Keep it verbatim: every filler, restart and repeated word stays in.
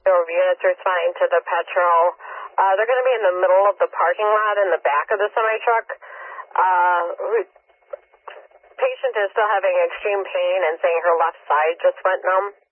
Their units responding to the petrol. Uh, they're going to be in the middle of the parking lot in the back of the semi-truck. Uh, patient is still having extreme pain and saying her left side just went numb.